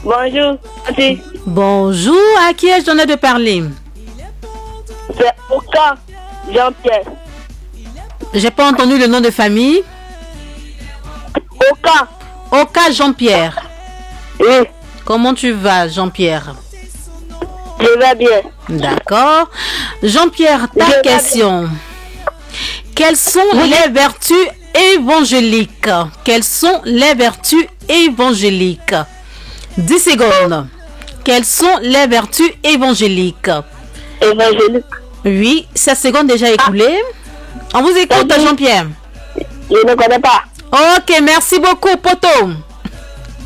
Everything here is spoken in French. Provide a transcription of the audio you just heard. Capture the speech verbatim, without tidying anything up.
Bonjour. Merci. Bonjour, à qui ai-je donné de parler? C'est Oka Jean-Pierre. J'ai pas entendu le nom de famille. Oka. Oka Jean-Pierre. Oui, Comment tu vas, Jean-Pierre? je vais bien. D'accord. Jean-Pierre, ta Je vais question. Quelles sont les vertus évangéliques? Quelles sont les vertus évangéliques? dix secondes. Quelles sont les vertus évangéliques? Évangélique. Oui, sept secondes déjà écoulées. On vous écoute, Salut. Jean-Pierre. Je ne connais pas. Ok, merci beaucoup, Poto.